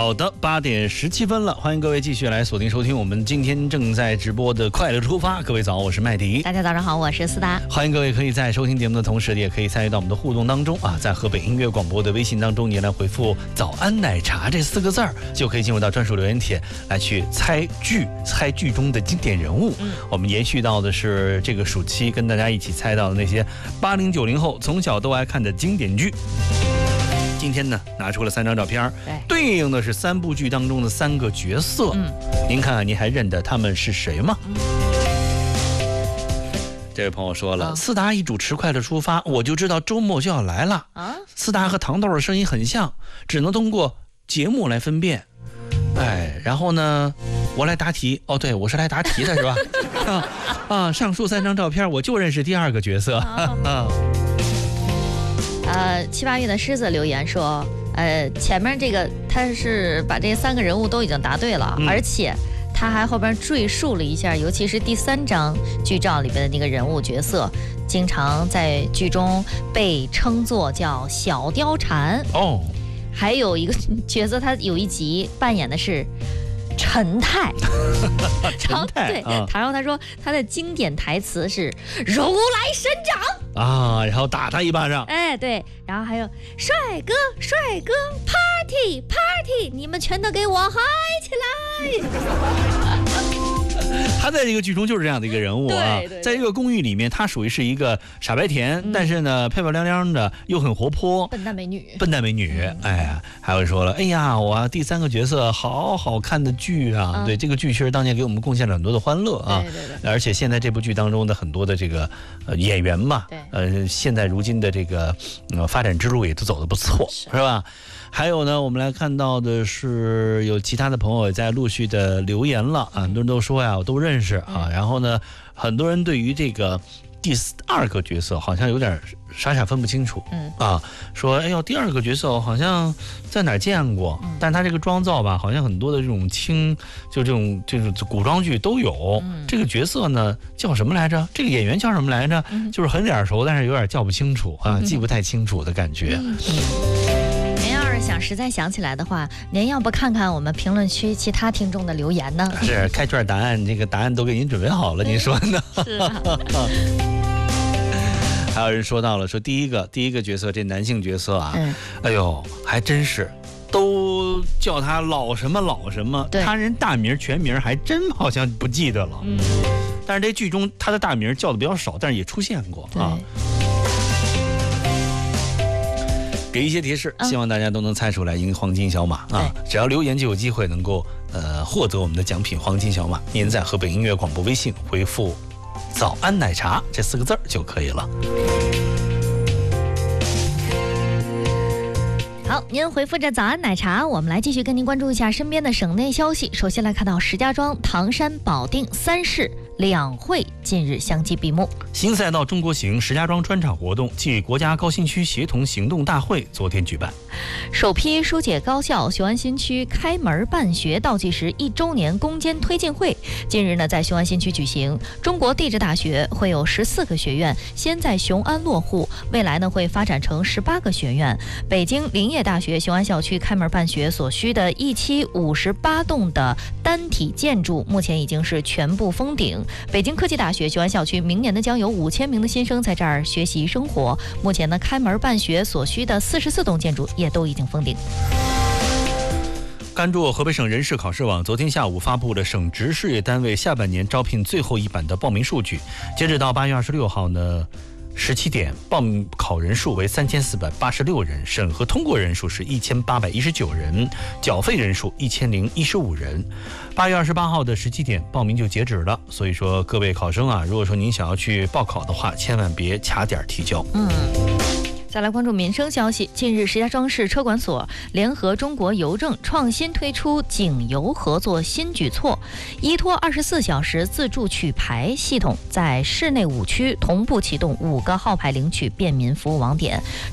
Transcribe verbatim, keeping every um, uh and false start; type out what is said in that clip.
好的，八点十七分了，欢迎各位继续来锁定收听我们今天正在直播的快乐出发。各位早，我是麦迪。 大家早上好，我是思达。 欢迎各位可以在收听节目的同时，也可以参与到我们的互动当中啊，在河北音乐广播的微信当中，你来回复“早安奶茶”这四个字儿，就可以进入到专属留言帖来去猜剧，猜剧中的经典人物。嗯，我们延续到的是这个暑期跟大家一起猜到的那些八零九零后从小都爱看的经典剧。今天呢，拿出了三张照片，对，对应的是三部剧当中的三个角色。嗯，您看看，您还认得他们是谁吗？嗯、这位朋友说了，啊、思达一主持《快乐出发》，我就知道周末就要来了。啊，思达和糖豆的声音很像，只能通过节目来分辨。哎，然后呢，我来答题。哦，对，我是来答题的，是吧？啊啊，上述三张照片，我就认识第二个角色。啊。 呃，七八月的狮子留言说，呃，前面这个他是把这三个人物都已经答对了，嗯、而且他还后边赘述了一下，尤其是第三张剧照里边的那个人物角色，经常在剧中被称作叫小貂蝉哦。还有一个角色，他有一集扮演的是陈太， 陈太对，啊、然后他说他的经典台词是如来神掌啊，然后打他一巴掌， 哎，对，然后还有帅哥帅哥 party party， 你们全都给我嗨起来。 他在这个剧中就是这样的一个人物啊， 对对对， 在这个公寓里面，他属于是一个傻白甜，嗯、但是呢漂漂亮亮的，又很活泼， 笨蛋美女， 笨蛋美女。嗯、哎呀，还有说了，哎呀，我第三个角色好好看的剧啊，嗯、对，这个剧其实当年给我们贡献了很多的欢乐啊， 对对对， 而且现在这部剧当中的很多的这个呃演员嘛，对，呃，现在如今的这个呃发展之路也都走得不错，是, 是吧？还有呢，我们来看到的是有其他的朋友也在陆续的留言了啊，很多人都说呀，我都认识啊。然后呢，很多人对于这个第二个角色好像有点傻傻分不清楚，嗯啊，说哎呦，第二个角色好像在哪儿见过，嗯、但他这个妆造吧，好像很多的这种轻，就这种这种古装剧都有。嗯、这个角色呢叫什么来着？这个演员叫什么来着？嗯、就是很脸熟，但是有点叫不清楚啊，嗯、记不太清楚的感觉。嗯嗯想实在想起来的话，您要不看看我们评论区其他听众的留言呢？ 是开卷答案，这个答案都给您准备好了，您说呢？ 是啊。 还有人说到了，说第一个第一个角色，这男性角色啊，嗯、哎呦，还真是都叫他老什么老什么，他人大名全名还真好像不记得了。嗯，但是这剧中他的大名叫的比较少，但是也出现过啊。给一些提示，希望大家都能猜出来，赢黄金小马啊！只要留言就有机会能够呃获得我们的奖品黄金小马。您在河北音乐广播微信回复“早安奶茶”这四个字就可以了。 好，您回复着早安奶茶，我们来继续跟您关注一下身边的省内消息。首先来看到石家庄、唐山、保定三市两会近日相继闭幕。 新赛道中国行石家庄专场活动暨国家高新区协同行动大会昨天举办。 首批疏解高校雄安新区开门办学倒计时一周年攻坚推进会近日呢在雄安新区举行。中国地质大学会有十四个学院先在雄安落户，未来呢会发展成十八个学院。北京林业大学雄安校区开门办学所需的一期五十八栋的单体建筑目前已经是全部封顶。北京科技大学雄安校区明年呢将有五千名的新生在这儿学习生活。目前呢开门办学所需的四十四栋建筑也都已经封顶。 甘蔗河北省人事考试网昨天下午发布了省直事业单位下半年招聘最后一版的报名数据。截止到八月二十六号呢十七点，报考人数为三千四百八十六人，审核通过人数是一千八百一十九人，缴费人数一千零一十五人。八月二十八号的十七点，报名就截止了。所以说，各位考生啊，如果说您想要去报考的话，千万别卡点提交。嗯。 再来关注民生消息，近日石家庄市车管所联合中国邮政创新推出警邮合作新举措，依托二十四小时自助取牌系统，在市内五区同步启动五个号牌领取便民服务网点。